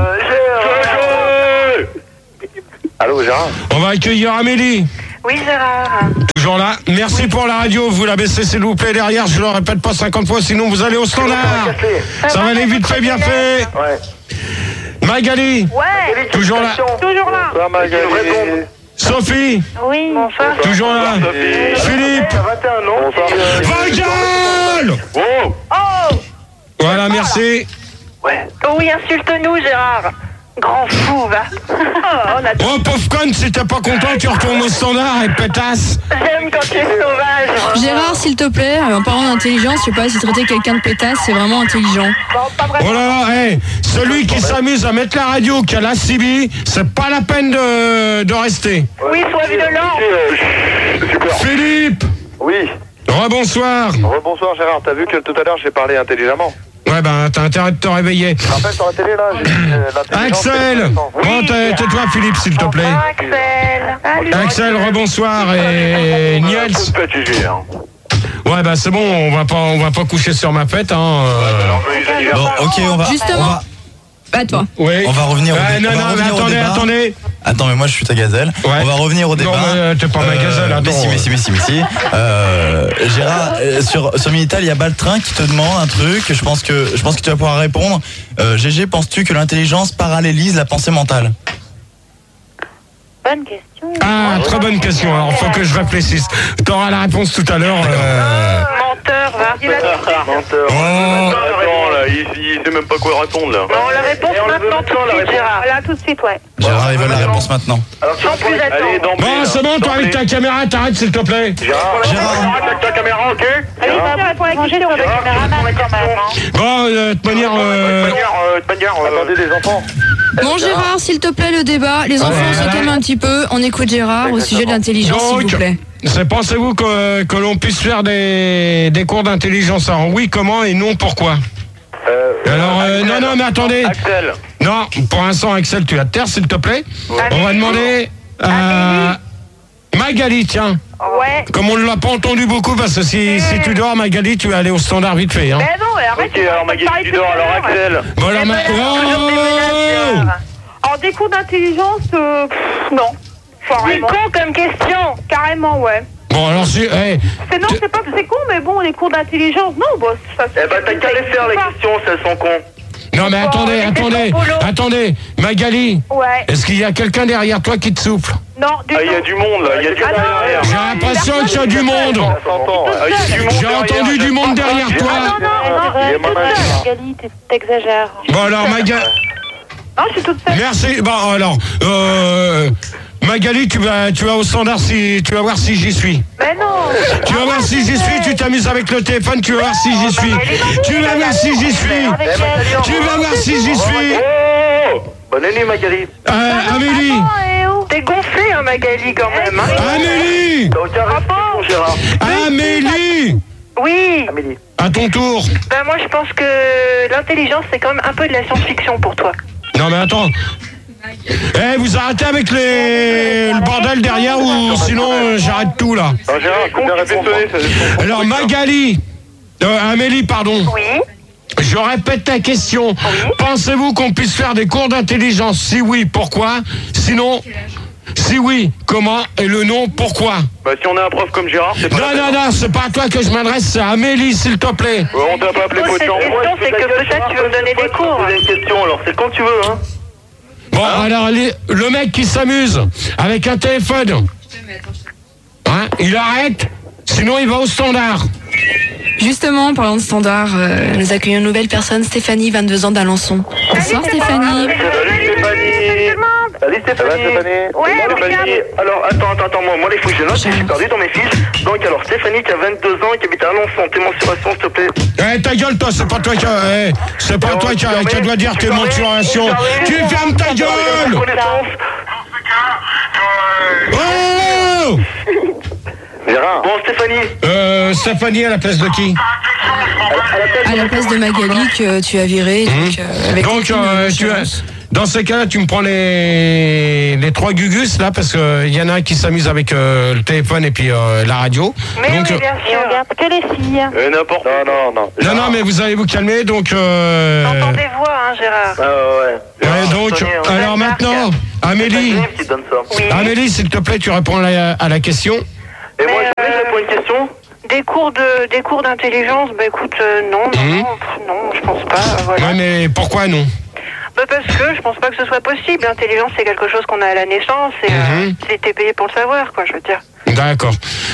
Allô, Gérard. On va accueillir Amélie. Oui, Gérard. Toujours là. Merci pour la radio. Vous la baissez, s'il vous plaît, derrière. Je le répète pas 50 fois, sinon vous allez au standard. Ça va aller vite fait, bien fait. Ouais. Magali. Ouais. Toujours là. Toujours là. Ça, Magali. Sophie. Oui. Bonsoir. Toujours là. Philippe. 21 ans. Va gueule. Oh. Oh. Voilà, merci. Ouais. Oh oui, insulte-nous, Gérard. Grand fou, va. Oh, pauvre conne, si t'es pas content, tu retournes au standard et pétasse. J'aime quand tu es sauvage. Gérard, s'il te plaît, en parlant d'intelligence, je sais pas si traiter quelqu'un de pétasse, c'est vraiment intelligent. Bon, pas vraiment. Oh là là, hey, celui qui s'amuse à mettre la radio, qui a la CB, c'est pas la peine de rester. Oui, sois violent. Super. Philippe. Oui. Rebonsoir. Rebonsoir, Gérard. T'as vu que tout à l'heure, j'ai parlé intelligemment. Ouais, ben, t'as intérêt de te réveiller. Tu te rappelles sur la télé, là, j'ai dit l'intelligence, Axel. c'est Bon, tais-toi, Philippe, s'il te plaît. Bonsoir, Axel. Salut. Axel, rebonsoir. Et Niels. Ouais, bah c'est bon, on va pas coucher sur ma fête, hein. Bon, ok, on va. Justement. Bah toi. Oui. On va revenir au débat. Non, mais attendez. Attends, mais moi je suis ta gazelle. Ouais. On va revenir au débat. Non, mais t'es pas ma gazelle, attends. Mais si. Gérard, sur Minitel, il y a Baltrin qui te demande un truc. Je pense que tu vas pouvoir répondre. GG, penses-tu que l'intelligence parallélise la pensée mentale? Bonne question. Ah, très bonne question. Alors, faut que je réfléchisse. T'auras la réponse tout à l'heure. Menteur, va. Menteur. Oh. Attends, là, il sait même pas quoi répondre, là. Non, la réponse maintenant, tout de suite, Gérard. Là, tout de suite, ouais. Gérard, il veut la réponse maintenant. Alors, Sans plus attendre. Bon, c'est bon, toi avec ta caméra, t'arrêtes s'il te plaît. Gérard, arrête ta caméra, ok? Allez, va répondre à la question de caméraman quand même. Bon, de toute manière... Attendez, les enfants. Bon, Gérard, s'il te plaît, le débat. Les enfants se calment un petit peu. On écoute Gérard au sujet de l'intelligence, s'il vous plaît. Pensez-vous que l'on puisse faire des cours d'intelligence? Alors oui, comment et non, pourquoi? Alors, non, mais attendez. Axel. Non, pour l'instant, Axel, tu vas te taire, s'il te plaît. On va demander à Magali, tiens. Ouais. Comme on ne l'a pas entendu beaucoup, parce que si tu dors, Magali, tu vas aller au standard vite fait. Hein. Mais non, arrête. Ok, alors Magali, tu dors, alors Axel. Bon, alors, En des cours d'intelligence, non. C'est con comme question. Carrément, ouais. Bon, alors si... Non, c'est pas que c'est con, mais bon, les cours d'intelligence, non, bon, ça... Eh ben, t'as qu'à les faire, les questions, si elles sont cons. Non, mais attendez, Magali. Ouais. Est-ce qu'il y a quelqu'un derrière toi qui te souffle? Non, du tout. Il y a du monde, là, il y a du monde derrière. J'ai l'impression qu'il y a du monde. J'ai entendu du monde derrière toi. Non, Magali, t'exagères. Bon, alors, Magali... Non, je suis toute seule. Merci. Bon, alors, Magali, tu vas au standard tu vas voir si j'y suis. Mais non. Tu vas voir si j'y suis, tu t'amuses avec le téléphone, tu vas voir si j'y suis. Tu vas voir si j'y suis. Tu vas voir si j'y suis. Oh, bonne année, Magali. Amélie. T'es gonflé, hein, Magali, quand même. Hein. Amélie. T'as aucun respect, Gérard. Amélie. Oui. Amélie. À ton tour. Ben moi, je pense que l'intelligence, c'est quand même un peu de la science-fiction pour toi. Non, mais attends. Vous arrêtez avec le bordel derrière ou sinon j'arrête tout là. Alors, Gérard, con qui fait sonner, ça. Alors Magali, Amélie, pardon. Oui. Je répète ta question. Oui. Pensez-vous qu'on puisse faire des cours d'intelligence? Si oui, pourquoi? Sinon, si oui, comment? Et le non, pourquoi? Bah, si on a un prof comme Gérard, c'est pas. Non, c'est pas à toi que je m'adresse, c'est à Amélie, s'il te plaît. On t'a pas appelé Cette potion. question, c'est que peut-être tu veux me donner des cours. Poser une question, alors c'est quand tu veux, hein. Bon, alors, le mec qui s'amuse avec un téléphone, hein, il arrête, sinon il va au standard. Justement, en parlant de standard, nous accueillons une nouvelle personne, Stéphanie, 22 ans d'Alençon. Bonsoir Stéphanie. Salut Stéphanie. Salut Stéphanie. Ouais, Stéphanie. Alors, attends, moi les fouilles, je note, j'ai perdu dans mes fiches. Donc, alors, Stéphanie qui a 22 ans et qui habite à Alençon, tes mensurations, s'il te plaît. Ta gueule, toi, c'est pas toi qui dois dire tes mensurations. Tu fermes ta gueule. Oh Gérard. Bon, Stéphanie. Stéphanie à la place de qui? À la place de Magali que tu as viré. Donc, dans ces cas-là, tu me prends les trois gugus là, parce qu'il y en a un qui s'amuse avec le téléphone et puis la radio. Mais donc, oui, bien sûr. On regarde que les filles. N'importe. Non, mais vous allez vous calmer, donc. T'entends des voix, hein, Gérard. Ouais, donc, alors maintenant, Amélie. Oui. Amélie, s'il te plaît, tu réponds à la question. Et moi, je réponds une question. Des cours d'intelligence, bah écoute, non, je pense pas. Voilà. Ouais, mais pourquoi non? Bah parce que je pense pas que ce soit possible. L'intelligence, c'est quelque chose qu'on a à la naissance et t'es payé pour le savoir, quoi, je veux dire. D'accord.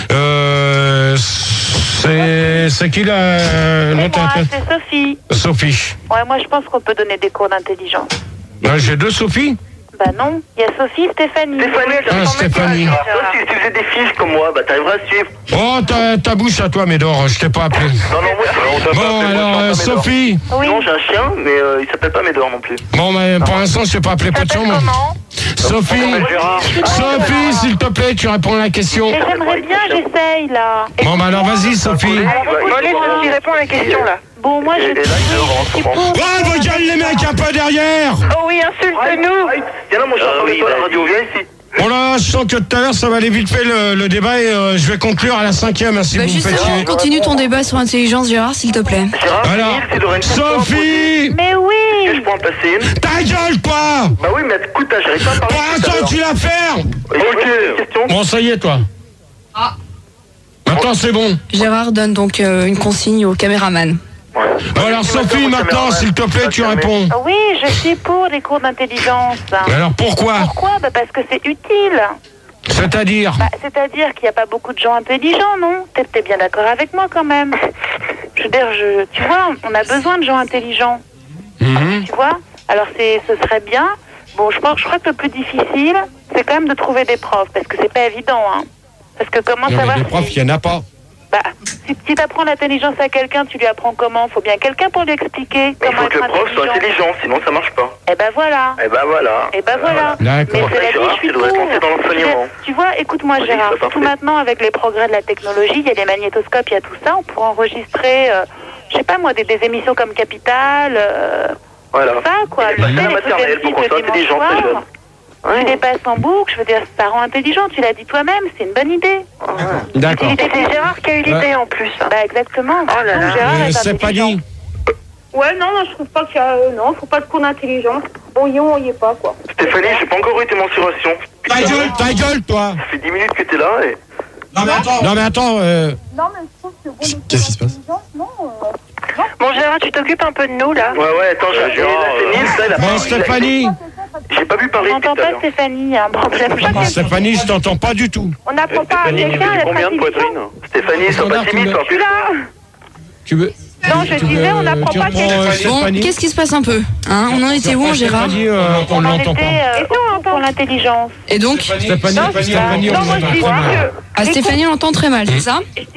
C'est qui l'autre? C'est Sophie. Sophie. Ouais, moi je pense qu'on peut donner des cours d'intelligence. J'ai deux Sophie. Bah non, il y a Sophie, Stéphanie. Stéphanie. Toi, si tu faisais des fiches comme moi, bah t'arriveras à suivre. Oh, ta bouche à toi, Médor, je t'ai pas appelé. Non, on t'a pas Bon, appelé. alors, Sophie. Oui. Non, j'ai un chien, mais il s'appelle pas Médor non plus. Bon, mais pour l'instant, je t'ai pas appelé Potion. Sophie, s'il te plaît, tu réponds à la question. Mais j'aimerais bien, j'essaye là. Bon, bah alors, vas-y, Sophie. Laisse-moi réponds à la question, là. Bon, moi je Oh, vos gueules, les mecs, un peu derrière. Oh oui, insulte-nous. Viens là, mon cher, parle-toi à la radio, viens ici. Bon là, je sens que tout à l'heure, ça va aller vite fait le débat et je vais conclure à la 5e, si vous me faites Justement, chier. continue ton débat sur l'intelligence, Gérard, s'il te plaît. Alors, Sophie. Mais oui. Je peux en passer une. Ta gueule, toi. Bah oui, mais écoute, j'arrive pas à parler. Pour l'instant, tu la fermes. Ok. Bon, ça y est, toi. Maintenant, c'est bon. Gérard donne donc une consigne au caméraman. Bon, alors, Sophie, maintenant, s'il te plaît, tu réponds. Oui, je suis pour les cours d'intelligence. Alors, pourquoi? Pourquoi? Bah parce que c'est utile. C'est-à-dire? Bah, c'est-à-dire qu'il n'y a pas beaucoup de gens intelligents, non? T'es bien d'accord avec moi quand même? Je veux dire, tu vois, on a besoin de gens intelligents. Tu vois? Alors ce serait bien. Bon, je crois que le plus difficile, c'est quand même de trouver des profs, parce que c'est pas évident, hein. Parce que comment Non, savoir mais des profs, il n'y en a pas. Bah, si tu apprends l'intelligence à quelqu'un, tu lui apprends comment? Faut bien quelqu'un pour lui expliquer Mais il comment faut que être le prof soit intelligent, sinon ça marche pas. Eh ben voilà. Et bah voilà. Et ben voilà. D'accord. Mais cela dit, je suis tu devrais te pour. lancer dans l'enseignement. Tu vois, écoute-moi Oui, Gérard, c'est parfait. surtout maintenant avec les progrès de la technologie, il y a des magnétoscopes, il y a tout ça, on pourrait enregistrer, je sais pas moi, des émissions comme Capital, Voilà. ça quoi. Et passer la maternelle pour qu'on soit intelligent, c'est jeune. Tu les passes en boucle, je veux dire, ça rend intelligent, tu l'as dit toi-même, c'est une bonne idée. D'accord. Et c'est Gérard qui a eu l'idée en plus. Bah exactement. Oh là là. Donc, Gérard est C'est pas intelligent. dit. Ouais, non, je trouve pas qu'il y a. Non, faut pas de cours d'intelligence. Bon, on y est pas, quoi. Stéphanie, j'ai pas encore eu tes mensurations. Ta gueule, toi. Ça fait 10 minutes que t'es là et. Non, mais attends. Non, mais je trouve que bon, Qu'est-ce qui se passe? Non, Bon, Gérard, tu t'occupes un peu de nous, là. Ouais, attends, j'ai Bon, Stéphanie. J'ai pas vu On parler n'entend tout à pas l'heure. Stéphanie, il y a un problème. Stéphanie, je t'entends pas du tout. on n'apprend pas à Stéphanie, tu quelqu'un à fais être combien de intelligent. poitrine? Stéphanie, sois pas timide, toi. Je suis là. Tu veux? Non, je disais, on n'apprend tu pas reprends, quelqu'un. Bon, Stéphanie. qu'est-ce qui se passe un peu hein? On en était où, Gérard? Stéphanie, on ne l'entend pas. Pour l'intelligence. Et donc Stéphanie, Non, moi, je disais à Stéphanie, on l'entend très mal, c'est ça? que...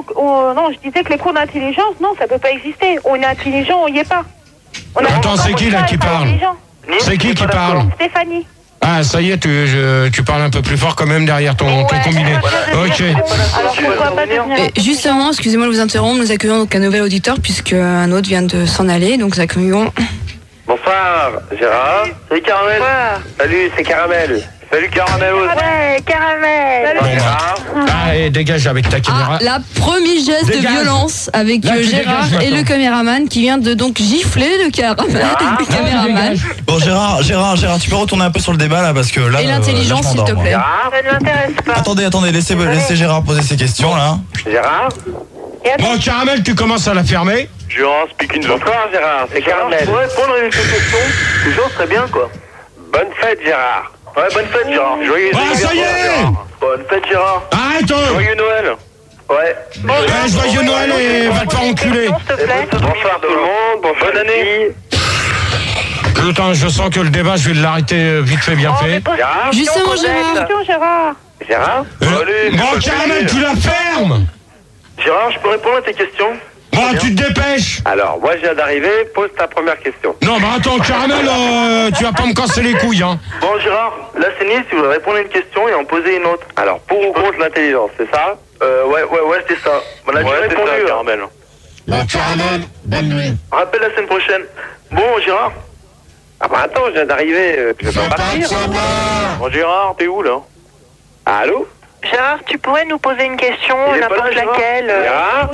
Je disais que les cours d'intelligence, non, ça peut pas exister. On est intelligent, on y est pas. On Attends, apprend c'est pas qui, là, à qui être parle? intelligent. C'est qui parle? Stéphanie. Ah, ça y est, tu parles un peu plus fort quand même derrière ton combiné. Ok. Alors pourquoi pas devenir... Et justement, excusez-moi de vous interrompre, nous accueillons donc un nouvel auditeur puisque un autre vient de s'en aller, donc nous accueillons. Bonsoir, Gérard. Salut, Caramel. Salut, c'est Caramel. Salut Caramel. Ouais, Caramel. Allez, dégage avec ta caméra. Ah, la premier geste de violence avec Là, tu Gérard dégages, et le caméraman qui vient de donc gifler le caméraman. Bon, Gérard, tu peux retourner un peu sur le débat là parce que là. Et l'intelligence, là, je s'il te m'endors, plaît. Ça ne m'intéresse pas. Attendez, laissez Gérard poser ses questions là. Gérard. Bon, Caramel, tu commences à la fermer. Gérard, speaking. Bonsoir Gérard, c'est Caramel. Pour répondre à une question, toujours très bien quoi. Bonne fête Gérard. Ouais, bonne fête Gérard. Joyeux ça y est. Bonne fête Gérard. Arrête. Joyeux Noël. Ouais. Joyeux Noël et va te faire enculer. Bonsoir tout le monde, bonne année. Attends, je sens que le débat, je vais l'arrêter vite fait, bien fait. Gérard. Justement, Gérard. Gérard. Bon, Caramel, tu la fermes. Gérard, je peux répondre à tes questions? Bon, tu te dépêches. Alors, moi, je viens d'arriver, pose ta première question. Non, bah attends, Caramel, tu vas pas me casser les couilles, hein. Bon, Gérard, là, c'est Nice, tu voudrais répondre à une question et en poser une autre. Alors, pour ou contre l'intelligence, c'est ça? Ouais, c'est ça. On a déjà répondu. Ça, Caramel. Caramel, bonne nuit. Rappelle la semaine prochaine. Bon, Gérard. Ah bah attends, je viens d'arriver, je vais pas partir. Bon, Gérard, t'es où, là? Allô? Gérard, tu pourrais nous poser une question, n'importe laquelle. Gérard.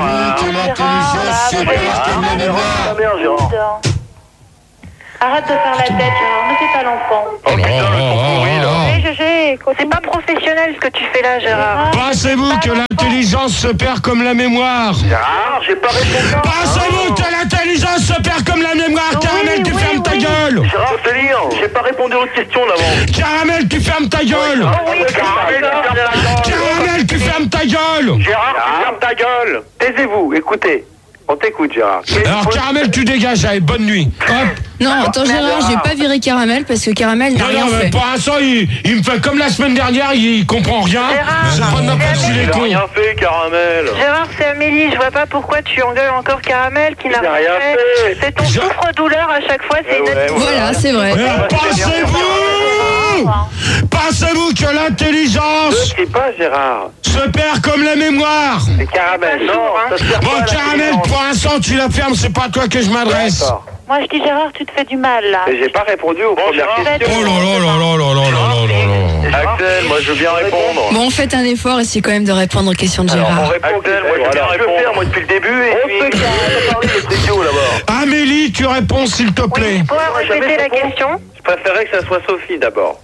Arrête de faire la tête, Gérard, ne fais pas l'enfant. Oh putain, C'est pas professionnel ce que tu fais là, Gérard. Pensez-vous que l'intelligence se perd comme la mémoire? Gérard, j'ai pas répondu. Pensez-vous que l'intelligence se perd comme la mémoire? Caramel, tu fermes ta gueule. Gérard, je te lire, j'ai pas répondu aux questions d'avant. Caramel, tu fermes ta gueule. Caramel, tu fermes ta gueule. Gérard, tu fermes ta gueule. Taisez-vous, écoutez. On t'écoute, Gérard. Alors, Caramel, tu dégages, allez, bonne nuit. Hop. Non, attends, Gérard, j'ai pas viré Caramel parce que Caramel n'a rien mais fait. pour l'instant, il me fait comme la semaine dernière, il comprend rien. C'est pas de n'importe qui les cons. rien fait, Caramel. Gérard, c'est Amélie, je vois pas pourquoi tu engueules encore Caramel qui n'a Il a rien rien fait. C'est ton souffre-douleur à chaque fois, c'est une... Voilà, c'est vrai. Pensez-vous que l'intelligence Je sais pas, Gérard. se perd comme la mémoire? C'est Caramel, non, ça se perd Bon, pas, Caramel, l'intelligence. pour l'instant, tu la fermes, c'est pas à toi que je m'adresse. D'accord. Moi, je dis, Gérard, tu te fais du mal, là. Mais j'ai pas répondu aux premières questions. Oh là là là là là là là là là. Axel, moi je veux bien répondre. Bon, faites un effort, essayez quand même de répondre aux questions de On Gérard. répond, Axel, moi je veux bien répondre, moi depuis le début. Et puis, on parler de studio là-bas. Amélie, tu réponds, s'il te plaît. Tu pourrais répéter la question? Je préférais que ça soit Sophie d'abord.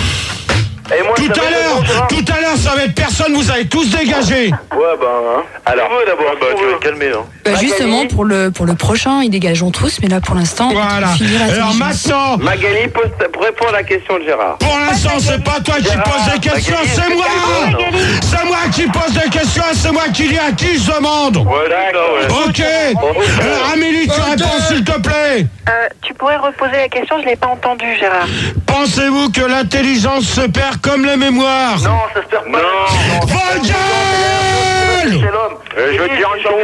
Et moi, Tout à l'heure, ça va être personne, vous allez tous dégager. Ouais, ben, alors, d'abord, tu vas te calmer, là. Bah, justement, pour le prochain, ils dégageront tous, mais là, pour l'instant, Voilà. on finit Alors l'intelligence. maintenant, Magali, pour répondre à la question de Gérard. pour l'instant, c'est pas toi qui poses des questions, Magali, c'est moi. C'est moi qui pose des questions, c'est moi qui dis à qui je demande. Ouais, d'accord, Ok. Alors, Amélie, tu réponds, s'il te plaît. Tu pourrais reposer la question, je l'ai pas entendue, Gérard. Pensez-vous que l'intelligence se perd comme la mémoire? Non, ça se perd pas. Non. Vos gueules! C'est l'homme. Je veux te dire une chose.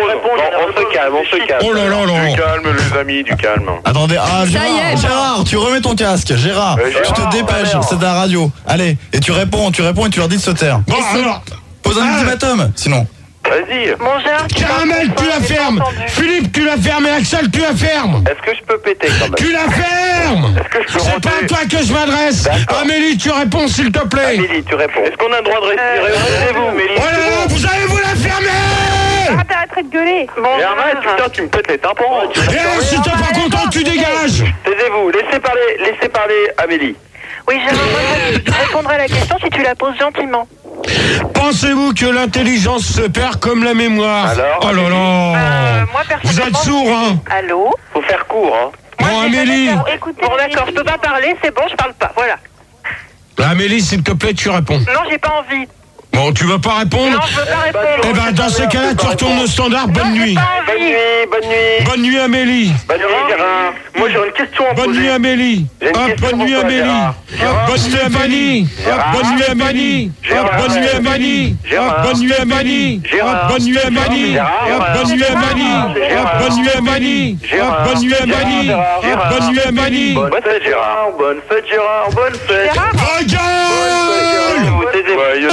On se calme. Oh là là là. Du calme, les amis, du calme. Attendez, y est. Gérard, tu remets ton casque. Gérard, tu te dépêches, c'est de la radio. Allez, et tu réponds et tu leur dis de se taire. Bon, alors, Pose un ultimatum, sinon. Vas-y. Mon Gérard, Caramel, tu la fermes. Philippe, tu la fermes. Et Axel, tu la fermes. Est-ce que je peux péter quand même? Tu la fermes. Est-ce que je peux C'est pas à monter? toi que je m'adresse. D'accord. Amélie, tu réponds, s'il te plaît. Amélie, tu réponds. Est-ce qu'on a le droit de respirer? Taisez-vous, Mélie. Oh là là, vous allez vous la fermer. Arrête de gueuler. Bon, Arrête, putain, tu me pètes les tympans. Et si t'es pas content, tu dégages. Taisez-vous, laissez parler Amélie. Oui, Gérard, moi, je répondrai à la question si tu la poses gentiment. Pensez-vous que l'intelligence se perd comme la mémoire? Alors, Oh là là. Moi, Vous êtes sourd, hein? Allô? Faut faire court, hein. Bon, Amélie. Écoutez, bon, d'accord, je peux pas parler, c'est bon, je parle pas, voilà. Amélie, s'il te plaît, tu réponds. Non, j'ai pas envie. Bon, tu veux pas répondre? Non, je veux pas répondre. Eh ben, dans ces cas-là, tu retournes au standard. Bonne nuit. Bonne nuit. Bonne nuit, Amélie. Bonne nuit, Gérard. Moi, j'ai une question à poser. Bonne nuit, Amélie. J'ai une Hop, question bonne nuit, pour toi, Amélie. Gérard. Hop, bonne nuit, Amélie. Hop, bonne nuit, Amélie. Hop, bonne nuit, Amélie. Hop, bonne nuit, Amélie. Hop, bonne nuit, Amélie. Hop, bonne nuit, Amélie. Hop, bonne nuit, Amélie. Hop, bonne nuit, Amélie. Hop, bonne nuit, Amélie. Bonne fête, Gérard. Bonne fête, Gérard. Bonne fête. Va gueule! Vous taisez-vous.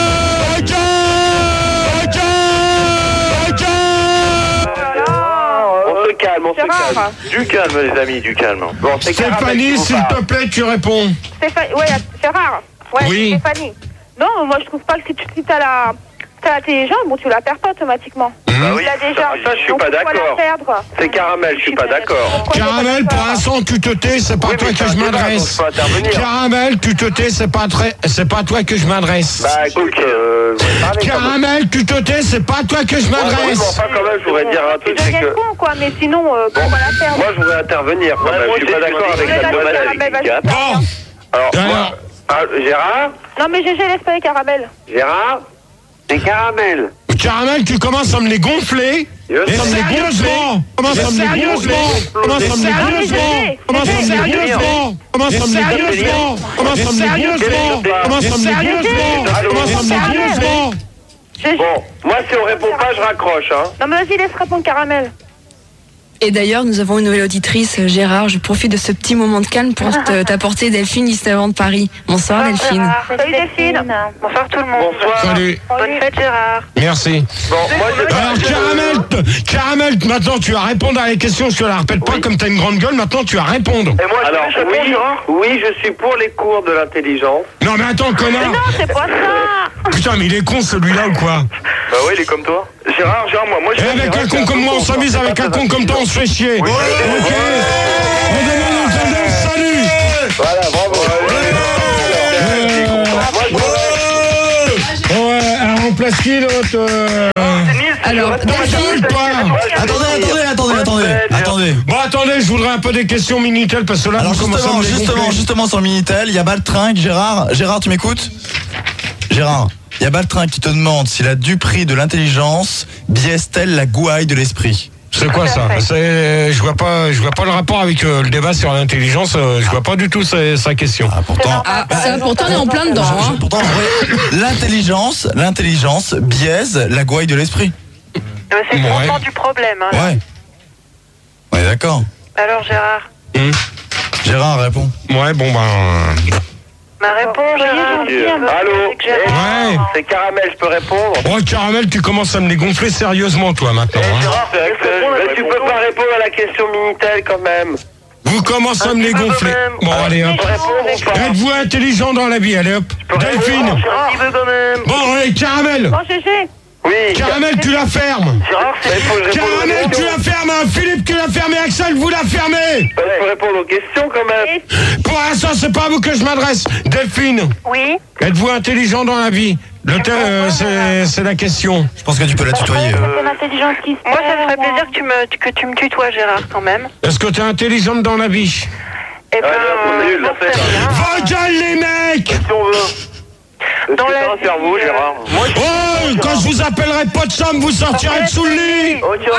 On se calme. Du calme, les amis, du calme. Bon, c'est Stéphanie, s'il te plaît, tu réponds. Ouais, Gérard. Ouais, Oui. Stéphanie. Non, moi je trouve pas que si t'as l'intelligence, bon, tu la perds pas automatiquement. Bah oui, Tu l'as déjà. ça, je suis Donc, pas pourquoi la d'accord. perdre? C'est Caramel, je suis pas d'accord. Caramel, pour l'instant, tu te tais, c'est pas à toi que je m'adresse. Caramel, tu te tais, c'est pas à toi que je m'adresse. Bah écoute, Caramel, tu te tais, c'est pas à toi que je oui, m'adresse. mais enfin, quand même, je voudrais dire un truc, Tu c'est deviens que... con, quoi, mais sinon, pourquoi la perdre? Moi, je voudrais intervenir quand même. Je suis pas d'accord avec la demoiselle. Bon. Alors, moi, Gérard Non, mais GG, laisse pas les caramels. Gérard C'est Caramel. Caramel, tu commences à me les gonfler. Sérieusement. Commence à me les gonfler. Commence à me les gonfler. Commence à me les gonfler. Commence à me les gonfler. Commence à me les gonfler. Commence à me les gonfler. Commence à me les gonfler. Bon, moi, si on répond pas, je raccroche, hein. Non, mais vas-y, laisse répondre caramel. Et d'ailleurs, nous avons une nouvelle auditrice, Gérard. Je profite de ce petit moment de calme pour t'apporter Delphine juste avant de Paris. Bonsoir Delphine. Salut Delphine. Bonsoir tout le monde. Bonsoir. Salut. Bonne fête Gérard. Merci. Bon, moi, Alors Caramel, maintenant tu vas répondre à les questions, je te la répète pas comme t'as une grande gueule, maintenant tu vas répondre. Et moi, alors, oui, je suis pour les cours de l'intelligence. Non mais attends, connard. Non, c'est pas ça. Putain, mais il est con celui-là ou quoi? Bah oui, il est comme toi. Gérard, moi, je... Et avec un con comme moi, on s'amuse, avec un con comme toi, on se fait chier. Ok. On demande un cadeau, salut. Voilà, bravo. Ouais, alors on place qui l'autre Alors, Delphine, toi. Attendez. Bon, attendez, je voudrais un peu des questions Minitel parce que là, Alors vous commencez à me les gonfler. justement sur le Minitel, il y a Baltringue, Gérard, tu m'écoutes? Gérard, il y a Baltringue qui te demande si la duperie de l'intelligence biaise-t-elle la gouaille de l'esprit? C'est quoi ça? Je vois pas le rapport avec le débat sur l'intelligence. Je vois pas du tout sa question. Pourtant, pourtant on est en plein dedans. pourtant, l'intelligence biaise la gouaille de l'esprit. C'est le fondement du problème. Hein. Ouais. On est d'accord. Alors Gérard. Gérard, réponds. Ouais, bon ben. Ma réponse, Gérard. Allô? Ouais. C'est Caramel, je peux répondre? Oh, Caramel, tu commences à me les gonfler sérieusement, toi, maintenant. Hein. Gérard, tu peux pas répondre à la question Minitel, quand même. Vous commencez à me les gonfler. Bon, allez, hop. Êtes-vous intelligent dans la vie? Allez, hop. Delphine. Bon, allez, Caramel. Bon, GG. Oui. Caramel, tu la fermes. Gérard, Caramel, tu la fermes. Hein. Philippe, tu la fermes. Et Axel, vous la fermez. Il faut répondre aux questions, quand même. Pour l'instant, c'est pas à vous que je m'adresse. Delphine. Oui. Êtes-vous intelligent dans la vie? C'est la question. Je pense que tu peux la tutoyer. Ton intelligence qui se Moi, ça me ferait plaisir que tu me tutoies, Gérard, quand même. Est-ce que tu es intelligente dans la vie? Eh ben, on est nul, j'en la sais fête. rien. Vos gueules, les mecs! Si on veut. Dans la un cerveau, Gérard. Moi, Oh, quand je vous appellerai pas de somme, vous sortirez de sous le lit! Ok,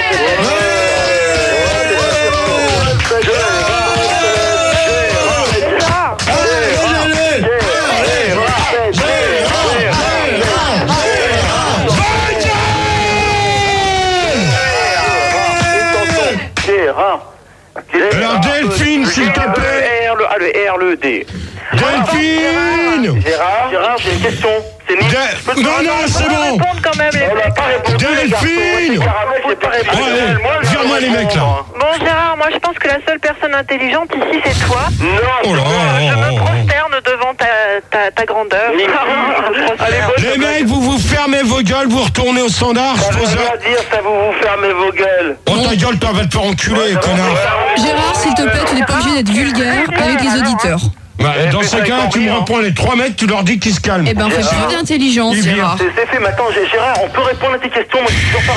Alors Delphine, s'il te plaît! Le R, le D. Delphine! Gérard, j'ai une question. C'est Non, c'est bon! Répondre quand même, les mecs. Delphine! Viens-moi les mecs là! Bon, Gérard, moi, je pense que la seule personne intelligente ici, c'est toi. Non, Oh là, Je me prosterne devant ta grandeur. Les mecs, vous fermez vos gueules, vous retournez au standard, ça je pose veut rien dire, ça vous fermez vos gueules. Oh ta gueule, toi, va te faire enculer, connard! Gérard, s'il te plaît, tu n'es pas obligé d'être vulgaire avec les auditeurs. Bah, dans ces cas-là, tu me reprends les 3 mecs, tu leur dis qu'ils se calment. Eh ben, fais preuve d'intelligence, Gérard. C'est fait, maintenant, Gérard, on peut répondre à tes questions, moi, je suis toujours pas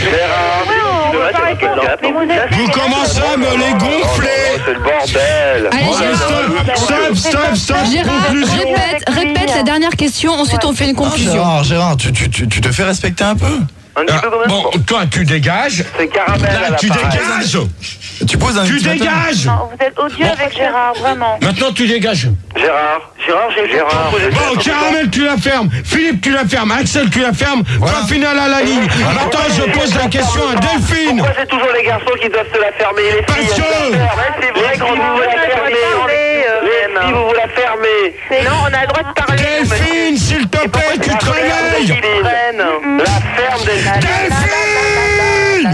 répondu. Vous commencez à me les gonfler! C'est le bordel. Allez, Stop! Gérard, Conclusion. répète la dernière question, ensuite on fait une conclusion. Gérard, tu te fais respecter un peu. Bon, toi, tu dégages. C'est Caramel à la Tu dégages! Tu poses un Tu ultimatum. dégages! Non, vous êtes odieux avec Gérard, vraiment. Maintenant, tu dégages. Gérard, j'ai Bon, Caramel, tu la fermes. Philippe, tu la fermes. Axel, tu la fermes. Point final à la ligne. Maintenant, je pose la question à Delphine. Pourquoi c'est toujours les garçons qui doivent se la fermer? Les filles, Parce que- c'est vrai quand vous la fermez. Si vous la fermez. Non, on a le droit de parler. Delphine, s'il te plaît, tu te réveilles. La ferme des... Delphine!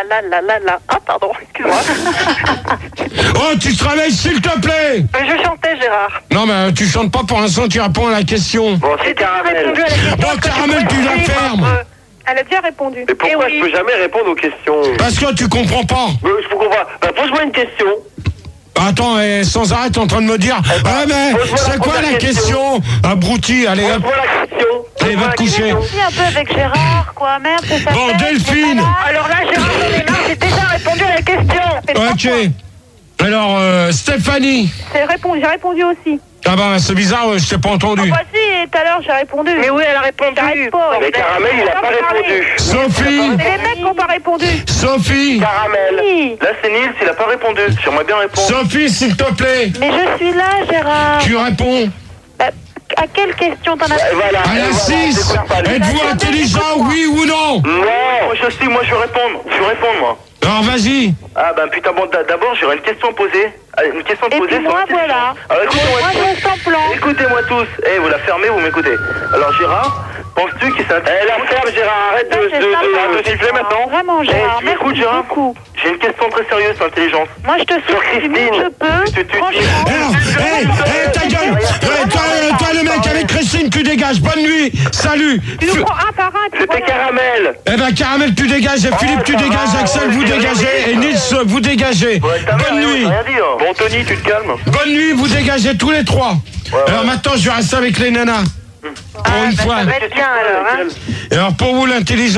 là. Ah, pardon, excuse-moi. Oh, tu te réveilles, s'il te plaît. Je chantais, Gérard. Non, mais tu chantes pas pour l'instant, tu réponds à la question. Bon, c'est Caramel. Bon, Caramel, tu la fermes. Elle a déjà répondu. Mais pourquoi je peux jamais répondre aux questions? Parce que tu comprends pas. Je comprends pas. Bah, pose-moi une question. Attends, sans arrêt, t'es en train de me dire. Ah, mais c'est quoi la question? Abruti, allez, hop. Pose-moi la question. Allez, va te coucher. Aussi un peu avec Gérard, quoi. Merde, c'est ça. Bon, Delphine. Alors là, Gérard, j'en ai marre, j'ai déjà répondu à la question. Ok. Alors, Stéphanie. J'ai répondu aussi. Ah bah, c'est bizarre, je t'ai pas entendu. Ah bah si, tout à l'heure j'ai répondu. Mais oui, elle a répondu. J'arrête pas. Mais Caramel, il a pas répondu. Sophie. C'est les mecs qui n'ont pas répondu. Sophie. Caramel. Oui. Là, c'est Nils, il a pas répondu. J'aimerais bien répondre. Sophie, s'il te plaît. Mais je suis là, Gérard. Tu réponds. À quelle question t'en as Voilà. À la 6. Êtes-vous intelligent, oui ou non? Non. Moi, je vais répondre. Je vais répondre, moi. Alors, vas-y. Ah, ben putain, bon, d'abord, j'aurais une question à poser. Une question à Et poser puis moi, sur voilà. Alors, écoutez-moi Moi, tous. je sens plan. Écoutez-moi tous. Vous la fermez, vous m'écoutez. Alors, Gérard, penses-tu qu'il s'intéresse... la ferme, Gérard, arrête de siffler maintenant. Vraiment, Gérard, tu m'écoutes, merci Gérard beaucoup. J'ai une question très sérieuse sur l'intelligence. Moi, je te souhaite du mieux que je peux. Franchement. Ta gueule. Toi, le mec avec Christine, tu dégages. Bonne nuit. Salut. Tu nous prends un par un. tu C'était vois. Caramel. Eh ben, Caramel, tu dégages. Et Philippe, tu dégages. Axel, vous dégagez. Et Nils, vous dégagez. Bonne nuit. Bon, Tony, tu te calmes. Bonne nuit, vous dégagez tous les trois. Alors maintenant, je vais rester avec les nanas. Pour une fois. Ça va être bien alors, hein. Et alors, pour vous, l'intelligence.